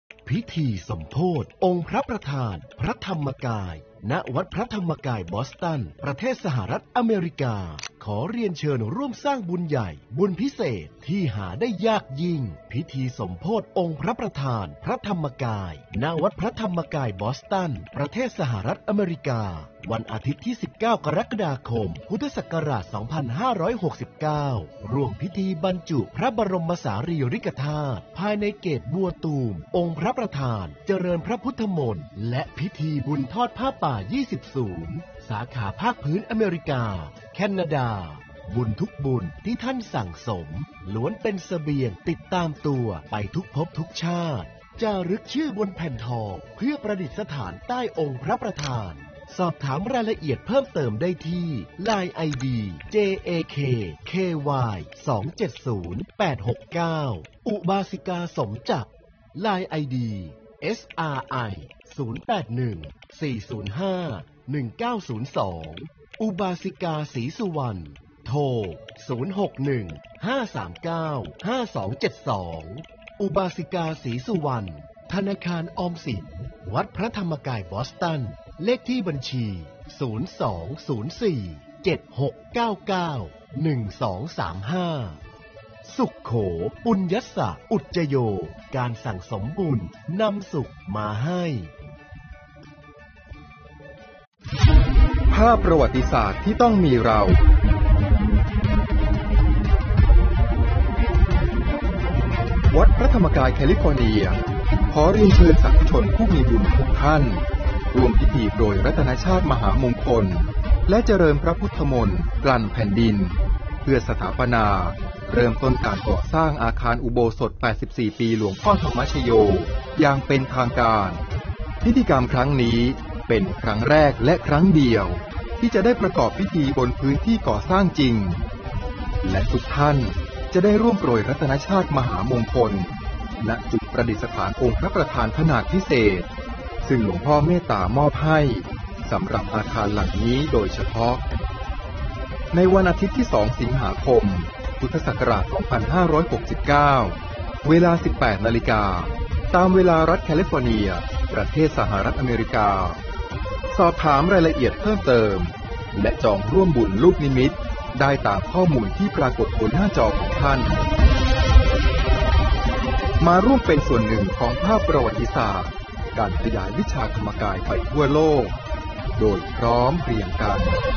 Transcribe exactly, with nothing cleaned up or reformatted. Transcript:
พิธีสมโภชองค์พระประธานพระธรรมกายณวัดพระธรรมกายบอสตันประเทศสหรัฐอเมริกาขอเรียนเชิญร่วมสร้างบุญใหญ่บุญพิเศษที่หาได้ยากยิ่งพิธีสมโภชองค์พระประธานพระธรรมกายณวัดพระธรรมกายบอสตันประเทศสหรัฐอเมริกาวันอาทิตย์ที่สิบเก้ากรกฎาคมพุทธศักราชสองพันห้าร้อยหกสิบเก้าร่วมพิธีบรรจุพระบรมสารีริกธาตุภายในเกศบัวตูมองค์พระประธานเจริญพระพุทธมนต์และพิธีบุญทอดผ้าป่ายี่สิบศูนย์สาขาภาคพื้นอเมริกาแคนาดาบุญทุกบุญที่ท่านสั่งสมล้วนเป็นเสบียงติดตามตัวไปทุกภพทุกชาติจารึกชื่อบนแผ่นทองเพื่อประดิษฐานใต้องค์พระประธานสอบถามรายละเอียดเพิ่มเติมได้ที่ ไลน์ ไอ ดี เจ เอ เค เค วาย สอง เจ็ด ศูนย์ แปด หก เก้า อุบาสิกาสมจักร ไลน์ ไอ ดี เอส อาร์ ไอ ศูนย์ แปด หนึ่ง สี่ ศูนย์ ห้า หนึ่ง เก้า ศูนย์ สอง อุบาสิกาศรีสุวรรณโทร ศูนย์ หก หนึ่ง ห้า สาม เก้า ห้า สอง เจ็ด สอง อุบาสิกาศรีสุวรรณธนาคารออมสินวัดพระธรรมกายบอสตันเลขที่บัญชี ศูนย์ สอง ศูนย์ สี่ เจ็ด หก เก้า เก้า หนึ่ง สอง สาม ห้า สุขโขปุญญสสะอุจจโยการสั่งสมบุญนำสุขมาให้ภาพประวัติศาสตร์ที่ต้องมีเราวัดพระธรรมกายแคลิฟอร์เนียขอเรียนเชิญสาธุชนผู้มีบุญทุกท่านร่วมพิธีโปรยรัตนชาติมหามงคลและเจริญพระพุทธมนต์กลั่นแผ่นดินเพื่อสถาปนาเริ่มต้นการก่อสร้างอาคารอุโบสถแปดสิบสี่ปีหลวงพ่อธรรมชโยอย่างเป็นทางการพิธีกรรมครั้งนี้เป็นครั้งแรกและครั้งเดียวที่จะได้ประกอบพิธีบนพื้นที่ก่อสร้างจริงและทุกท่านจะได้ร่วมโปรยรัตนชาติมหามงคลณจุดประดิษฐานองค์พระประธานขนาดพิเศษซึ่งหลวงพ่อเมตตามอบให้สำหรับอาคารหลังนี้โดยเฉพาะในวันอาทิตย์ที่สองสิงหาคมพุทธศักราชสองพันห้าร้อยหกสิบเก้าเวลา สิบแปดนาฬิกาตามเวลารัฐแคลิฟอร์เนียประเทศสหรัฐอเมริกาสอบถามรายละเอียดเพิ่มเติมและจองร่วมบุญลูกนิมิตได้ตามข้อมูลที่ปรากฏบนหน้าจอของท่านมาร่วมเป็นส่วนหนึ่งของภาพประวัติศาสตร์การขยายวิชาธรรมกายไปทั่วโลกโดยพร้อมเพรียงกัน